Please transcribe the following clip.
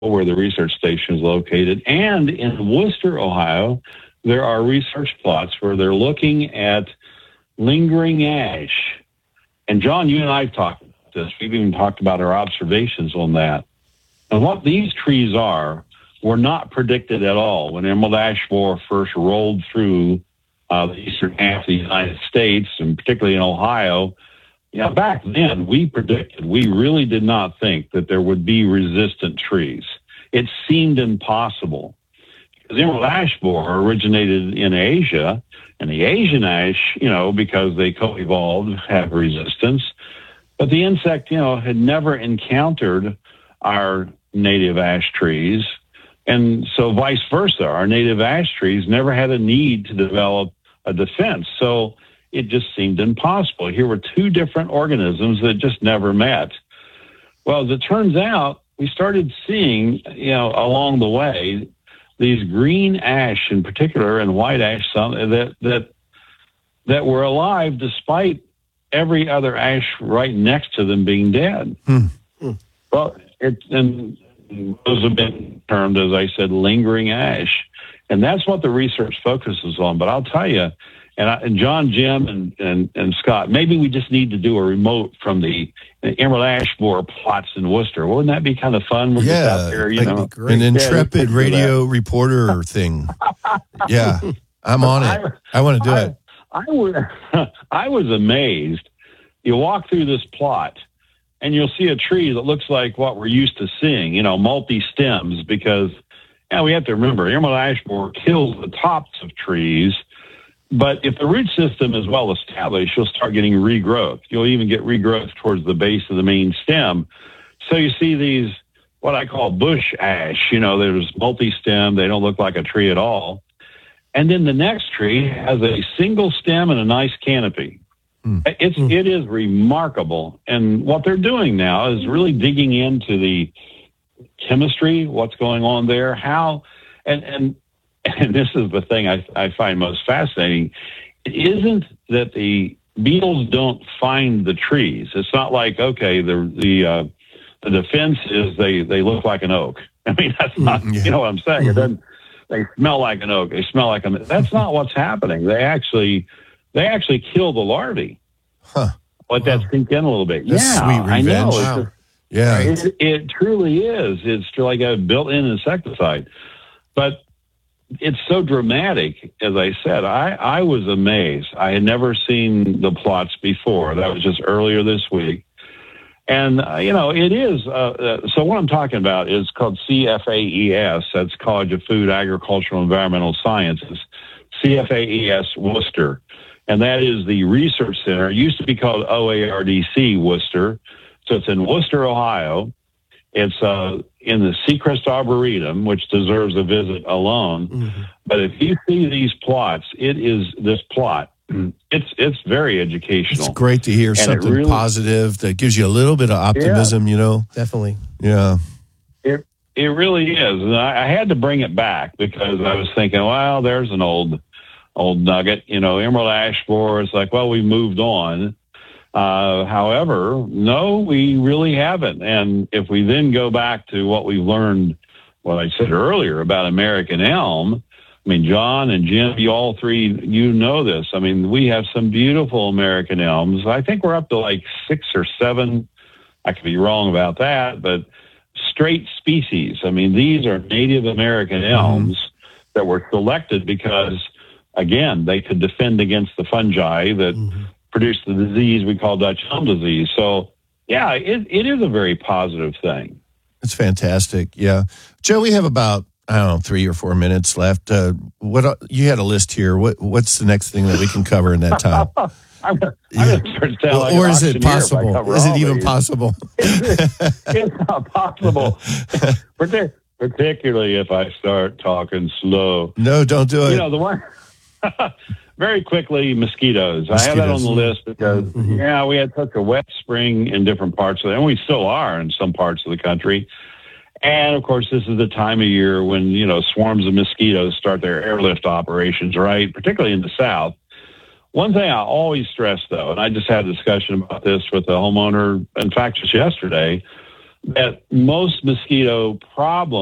where the research station is located. And in Worcester, Ohio, there are research plots where they're looking at lingering ash. And John, you and I have talked about this. We've even talked about our observations on that. And what these trees are were not predicted at all when emerald ash borer first rolled through the eastern half of the United States, and particularly in Ohio. Back then, we really did not think that there would be resistant trees. It seemed impossible. Because emerald ash borer originated in Asia, and the Asian ash, because they co-evolved, have resistance. But the insect, had never encountered our native ash trees. And so vice versa, our native ash trees never had a need to develop a defense. So it just seemed impossible. Here were two different organisms that just never met. Well, as it turns out, we started seeing, along the way, these green ash in particular and white ash that were alive despite every other ash right next to them being dead. Well, and those have been termed, as I said, lingering ash. And that's what the research focuses on. But I'll tell you, and John, Jim, and Scott, maybe we just need to do a remote from the emerald ash borer plots in Worcester. Wouldn't that be kind of fun? We're just out there, an intrepid radio reporter thing. Yeah, I'm on it. I want to do it. I was amazed. You walk through this plot, and you'll see a tree that looks like what we're used to seeing, multi-stems, because we have to remember, emerald ash borer kills the tops of trees. But if the root system is well established, you'll start getting regrowth. You'll even get regrowth towards the base of the main stem. So you see these, what I call bush ash, there's multi-stem. They don't look like a tree at all. And then the next tree has a single stem and a nice canopy. It is remarkable. And what they're doing now is really digging into the chemistry, what's going on there, how, and this is the thing I find most fascinating. It isn't that the beetles don't find the trees. It's not like, okay, the defense is they look like an oak. I mean, that's not, you know what I'm saying? It doesn't, they smell like an oak. They smell like that's not what's happening. They actually kill the larvae. Let that sink in a little bit. That's sweet revenge. I know. It truly is. It's like a built-in insecticide. But it's so dramatic, as I said. I was amazed. I had never seen the plots before. That was just earlier this week. And, it is. So what I'm talking about is called CFAES. That's College of Food, Agricultural, Environmental Sciences. CFAES Worcester. And that is the research center. It used to be called OARDC Worcester. So it's in Worcester, Ohio. It's in the Secrest Arboretum, which deserves a visit alone. But if you see these plots, this plot. It's very educational. It's great to hear something positive that gives you a little bit of optimism, Definitely. Yeah. It really is. And I had to bring it back because I was thinking, well, there's an old nugget. Emerald ash borer is like, well, we moved on. However, no, we really haven't. And if we then go back to what we've learned, what I said earlier about American elm, I mean, John and Jim, you all three, know this. I mean, we have some beautiful American elms. I think we're up to like 6 or 7. I could be wrong about that, but straight species. I mean, these are Native American elms that were selected because, again, they could defend against the fungi that produce the disease we call Dutch elm disease. So, yeah, it is a very positive thing. It's fantastic. Yeah. Joe, we have about, 3 or 4 minutes left. What you had a list here. What's the next thing that we can cover in that time? Or is it possible? Is it even possible? It's not possible. Particularly if I start talking slow. No, don't do it. The one... Very quickly, mosquitoes. I have that on the list because, we had such a wet spring in different parts of it, and we still are in some parts of the country. And, of course, this is the time of year when, swarms of mosquitoes start their airlift operations, right, particularly in the South. One thing I always stress, though, and I just had a discussion about this with a homeowner, in fact, just yesterday, that most mosquito problems